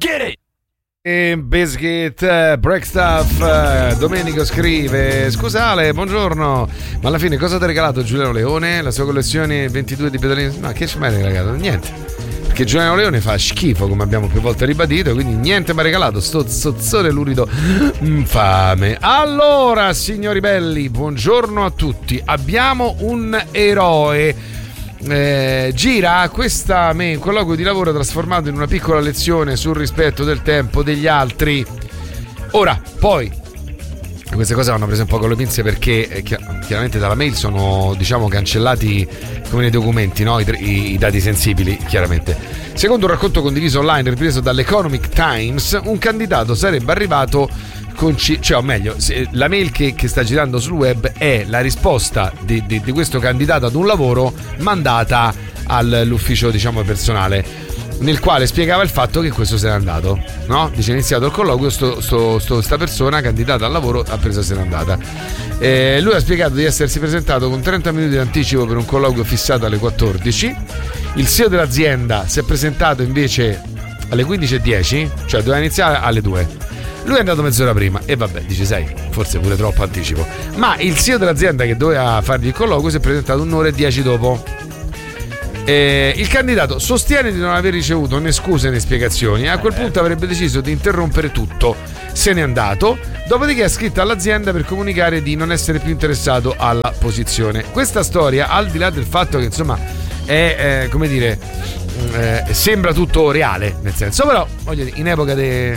Get it! Biscuit, Break Stuff. Domenico scrive: scusa Ale, buongiorno, ma alla fine cosa ti ha regalato Giuliano Leone? La sua collezione 22 di pedalini? No, che ci mi ha regalato? Niente, perché Giuliano Leone fa schifo, come abbiamo più volte ribadito, quindi niente mi ha regalato sto zozzone lurido infame. Allora, signori belli, buongiorno a tutti. Abbiamo un eroe. Gira questa colloquio di lavoro trasformato in una piccola lezione sul rispetto del tempo degli altri. Ora, poi queste cose vanno prese un po' con le pinze, perché chiaramente dalla mail sono, diciamo, cancellati come nei documenti, no? I dati sensibili, chiaramente. Secondo un racconto condiviso online ripreso dall'Economic Times, un candidato sarebbe arrivato o meglio, la mail che sta girando sul web è la risposta di questo candidato ad un lavoro mandata all'ufficio, diciamo, personale, nel quale spiegava il fatto che questo se n'è andato, no? Dice: iniziato il colloquio, sta persona candidata al lavoro ha preso e se n'è andata. Lui ha spiegato di essersi presentato con 30 minuti di anticipo per un colloquio fissato alle 14. Il CEO dell'azienda si è presentato invece alle 15:10, cioè doveva iniziare alle 2. Lui è andato mezz'ora prima e vabbè, dice, sai, forse pure troppo anticipo. Ma il CEO dell'azienda che doveva fargli il colloquio si è presentato 1:10 dopo. Il candidato sostiene di non aver ricevuto né scuse né spiegazioni. A quel punto avrebbe deciso di interrompere tutto. Se n'è andato, dopodiché ha scritto all'azienda per comunicare di non essere più interessato alla posizione. Questa storia, al di là del fatto che insomma è come dire, sembra tutto reale, nel senso, però voglio dire, in epoca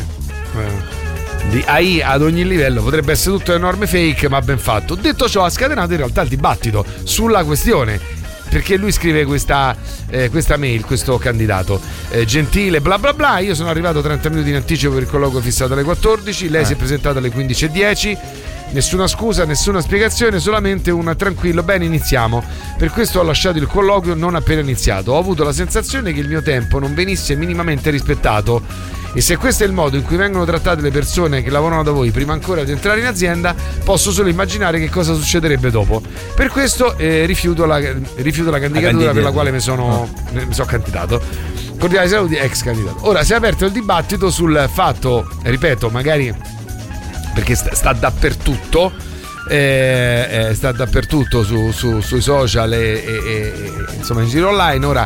di AI ad ogni livello potrebbe essere tutto enorme fake, ma ben fatto. Detto ciò, ha scatenato in realtà il dibattito sulla questione, perché lui scrive questa mail, questo candidato, gentile bla bla bla, io sono arrivato 30 minuti in anticipo per il colloquio fissato alle 14, lei si è presentata alle 15:10, nessuna scusa, nessuna spiegazione, solamente un tranquillo bene, iniziamo. Per questo ho lasciato il colloquio non appena iniziato, ho avuto la sensazione che il mio tempo non venisse minimamente rispettato, e se questo è il modo in cui vengono trattate le persone che lavorano da voi prima ancora di entrare in azienda, posso solo immaginare che cosa succederebbe dopo. Per questo rifiuto la candidatura per la quale mi sono candidato. Cordiali saluti, ex candidato. Ora si è aperto il dibattito sul fatto, ripeto, magari perché sta dappertutto, sui social e insomma in giro online. Ora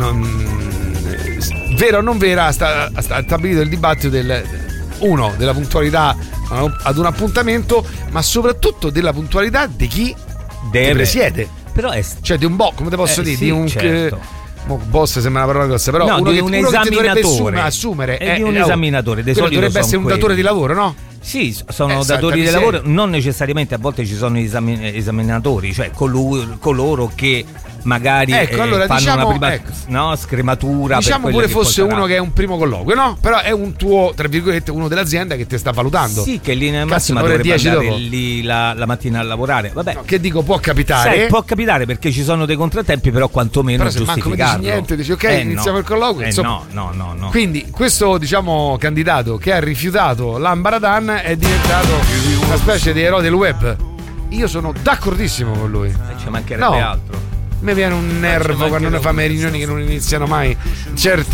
vera o non vera, sta stabilito il dibattito della puntualità ad un appuntamento, ma soprattutto della puntualità di chi presiede. Però cioè di un come te posso dire, sì, di un certo. Boss sembra una parola grossa, però no, uno di che un dovrebbe esaminatore. assumere è di un esaminatore. Di solito dovrebbe essere un datore di lavoro, no? Sì, sono datori di lavoro, non necessariamente, a volte ci sono esaminatori, cioè coloro che magari allora, fanno diciamo, una prima scrematura. Diciamo pure fosse uno che è un primo colloquio, no? Però è un tuo, tra virgolette, uno dell'azienda che ti sta valutando. Sì, che lì nella massima dovrebbe andare lì la mattina a lavorare. Vabbè, no, che dico, può capitare. Sai, può capitare perché ci sono dei contrattempi, però quantomeno giustificarlo. Però se manco mi dici niente, dici ok, iniziamo il colloquio. Insomma. No. Quindi questo, diciamo, candidato che ha rifiutato l'Ambaradan è diventato una specie di eroe del web. Io sono d'accordissimo con lui. Ci mancherebbe altro. Mi viene un nervo quando ne fa le riunioni che non iniziano mai certi